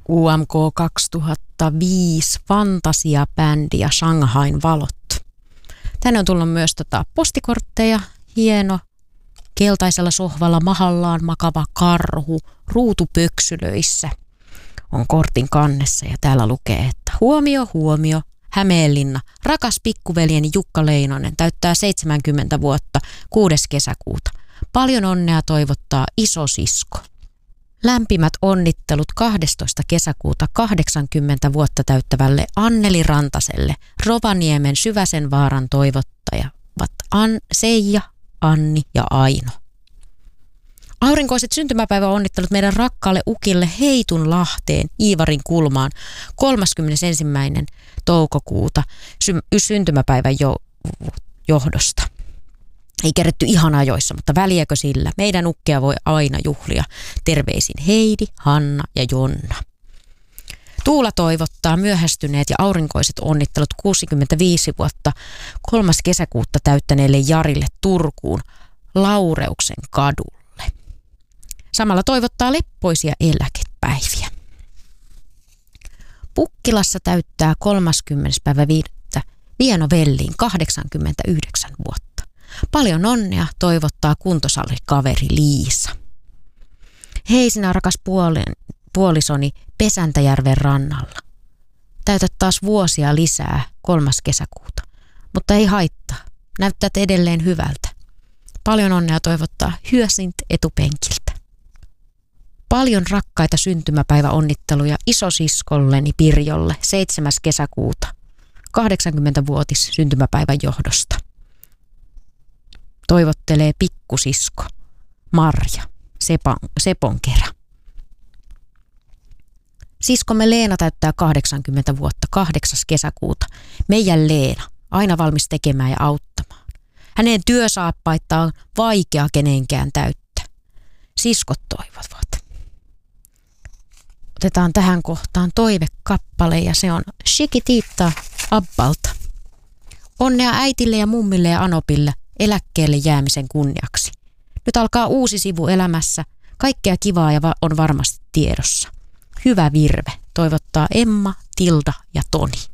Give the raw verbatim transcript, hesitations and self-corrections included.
U M K kaksituhattaviisi fantasiabändi ja Shanghain valot. Tänne on tullut myös tota postikortteja, hieno, keltaisella sohvalla mahallaan makava karhu, ruutupöksylöissä on kortin kannessa ja täällä lukee, että huomio, huomio, Hämeenlinna, rakas pikkuveljeni Jukka Leinonen täyttää seitsemänkymmentä vuotta kuudes kesäkuuta. Paljon onnea toivottaa isosisko. Lämpimät onnittelut kahdestoista kesäkuuta kahdeksankymmentä vuotta täyttävälle Anneli Rantaselle, Rovaniemen Syväsenvaaran toivottajavat An, Seija, Anni ja Aino. Aurinkoiset syntymäpäiväonnittelut meidän rakkaalle ukille Heitunlahteen Iivarin kulmaan kolmaskymmenesensimmäinen toukokuuta sy- syntymäpäivän jo- johdosta. Ei keretty ihan ajoissa, mutta väliäkö sillä? Meidän ukkia voi aina juhlia. Terveisin Heidi, Hanna ja Jonna. Tuula toivottaa myöhästyneet ja aurinkoiset onnittelut kuusikymmentäviisi vuotta kolmas kesäkuuta täyttäneelle Jarille Turkuun Laureuksen kadulle. Samalla toivottaa leppoisia eläkepäiviä. Pukkilassa täyttää kolmaskymmenes päivä viidettä Vieno Velliin kahdeksankymmentäyhdeksän vuotta. Paljon onnea toivottaa kuntosalikaveri Liisa. Hei sinä rakas puolen, puolisoni Pesäntäjärven rannalla. Täytät taas vuosia lisää kolmas kesäkuuta, mutta ei haittaa. Näyttät edelleen hyvältä. Paljon onnea toivottaa Hyösint etupenkiltä. Paljon rakkaita syntymäpäiväonnitteluja isosiskolleni Pirjolle seitsemäs kesäkuuta kahdeksankymmentävuotis syntymäpäivän johdosta. Toivottelee pikkusisko Marja Sepon, Seponkerä. Siskomme Leena täyttää kahdeksankymmentä vuotta kahdeksas kesäkuuta. Meidän Leena, aina valmis tekemään ja auttamaan. Hänen työsaappaittaan on vaikea kenenkään täyttää. Siskot toivovat. Otetaan tähän kohtaan toivekappale ja se on Chiquitita Abbalta. Onnea äitille ja mummille ja Anopille eläkkeelle jäämisen kunniaksi. Nyt alkaa uusi sivu elämässä. Kaikkea kivaa ja va- on varmasti tiedossa. Hyvä virve, toivottaa Emma, Tilda ja Toni.